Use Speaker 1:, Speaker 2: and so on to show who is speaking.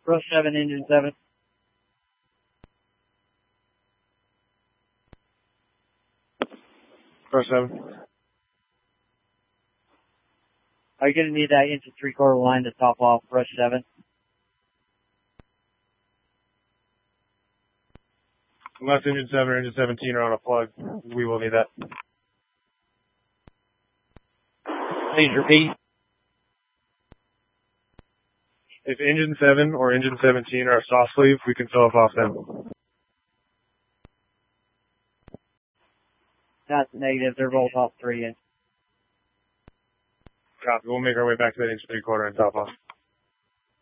Speaker 1: Brush 7, engine 7.
Speaker 2: Brush 7.
Speaker 1: Are you going to need that inch and 3/4 line to top off brush 7?
Speaker 2: Unless engine 7 or engine 17 are on a plug, we will need that.
Speaker 1: Please repeat.
Speaker 2: If engine 7 or engine 17 are soft sleeve, we can fill up off them.
Speaker 1: That's negative. They're both off 3 inch.
Speaker 2: Copy. We'll make our way back to that inch 3/4 and top off.